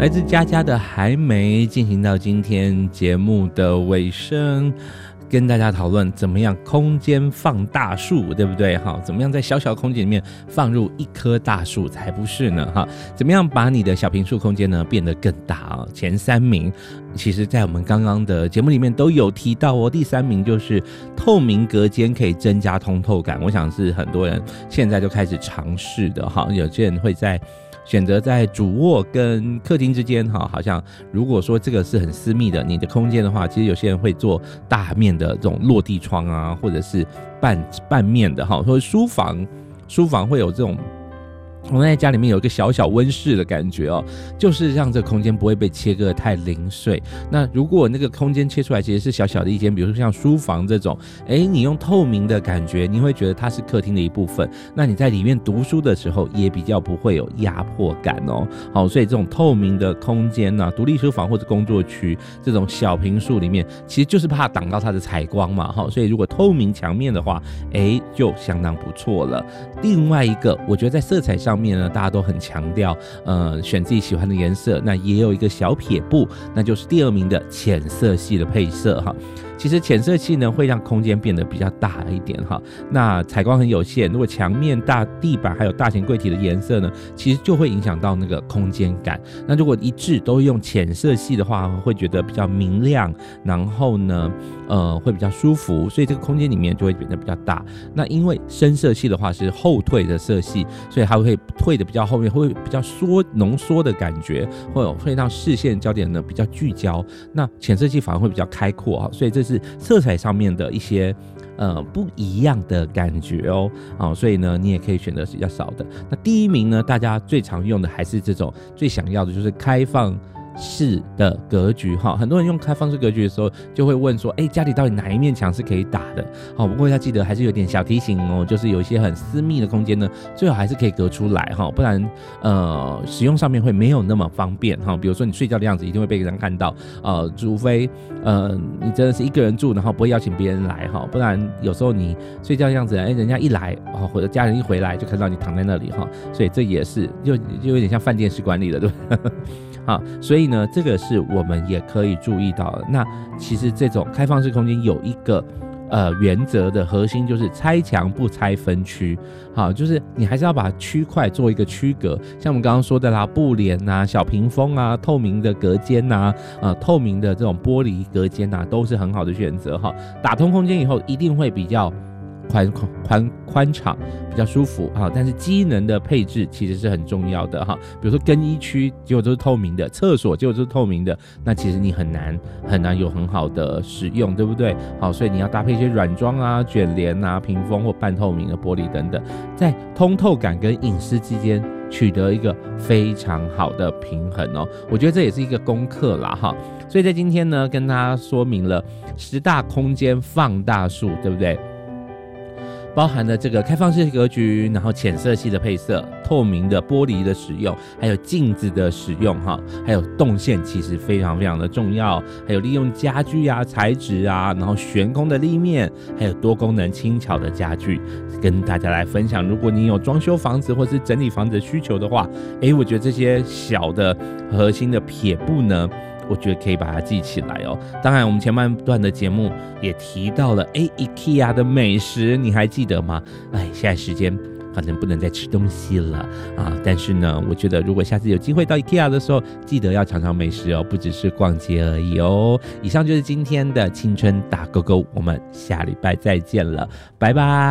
来自佳佳的还没进行到今天节目的尾声，跟大家讨论怎么样空间放大树，对不对？怎么样在小小空间里面放入一棵大树才不是呢？怎么样把你的小坪数空间呢变得更大？前3名其实在我们刚刚的节目里面都有提到哦。第3名就是透明隔间可以增加通透感，我想是很多人现在就开始尝试的。有些人会选择在主卧跟客厅之间，好像如果说这个是很私密的你的空间的话，其实有些人会做大面的这种落地窗啊，或者是半面的，或者书房会有这种我们在家里面有一个小小温室的感觉哦，就是让这个空间不会被切割得太零碎。那如果那个空间切出来其实是小小的一间，比如说像书房这种，你用透明的感觉，你会觉得它是客厅的一部分，那你在里面读书的时候也比较不会有压迫感哦。好，所以这种透明的空间啊，独立书房或者工作区这种小坪数里面，其实就是怕挡到它的采光嘛，所以如果透明墙面的话，就相当不错了。另外一个，我觉得在色彩上面呢，大家都很强调选自己喜欢的颜色，那也有一个小撇步，那就是第2名的浅色系的配色哈。其实浅色系呢会让空间变得比较大一点哈，那采光很有限，如果墙面、大地板还有大型柜体的颜色呢，其实就会影响到那个空间感。那如果一致都用浅色系的话，会觉得比较明亮，然后呢会比较舒服，所以这个空间里面就会变得比较大。那因为深色系的话是后退的色系，所以它会退的比较后面，会比较浓缩的感觉，会让视线焦点呢比较聚焦。那浅色系反而会比较开阔，所以这是色彩上面的一些不一样的感觉哦。所以呢你也可以选择比较少的。那第1名呢，大家最常用的还是这种最想要的就是开放式的格局哈。很多人用开放式格局的时候就会问说，家里到底哪一面墙是可以打的？不过要记得还是有点小提醒哦，就是有一些很私密的空间呢，最好还是可以隔出来哈，不然使用上面会没有那么方便哈。比如说你睡觉的样子一定会被人看到，除非你真的是一个人住，然后不会邀请别人来哈，不然有时候你睡觉的样子，人家一来或者家人一回来就看到你躺在那里哈，所以这也是就有点像饭店式管理了，对不对？所以呢这个是我们也可以注意到的。那其实这种开放式空间有一个原则的核心，就是拆墙不拆分区。好，就是你还是要把区块做一个区隔，像我们刚刚说的啦，布帘啊、小屏风啊、透明的隔间啊、透明的这种玻璃隔间啊，都是很好的选择哈。打通空间以后一定会比较宽敞，比较舒服哈。但是机能的配置其实是很重要的哈。比如说更衣区结果都是透明的，厕所结果都是透明的，那其实你很难有很好的使用，对不对？好，所以你要搭配一些软装啊、卷帘啊、屏风或半透明的玻璃等等，在通透感跟隐私之间取得一个非常好的平衡哦。我觉得这也是一个功课啦哈。所以在今天呢，跟大家说明了10大空间放大术，对不对？包含了这个开放式格局，然后浅色系的配色，透明的玻璃的使用，还有镜子的使用哈，还有动线其实非常非常的重要，还有利用家具啊、材质啊，然后悬空的立面，还有多功能轻巧的家具，跟大家来分享。如果你有装修房子或是整理房子的需求的话，我觉得这些小的核心的撇步呢，我觉得可以把它记起来哦。当然我们前半段的节目也提到了IKEA 的美食，你还记得吗？现在时间可能不能再吃东西了啊，但是呢我觉得如果下次有机会到 IKEA 的时候，记得要尝尝美食哦，不只是逛街而已哦。以上就是今天的青春打勾勾，我们下礼拜再见了，拜拜。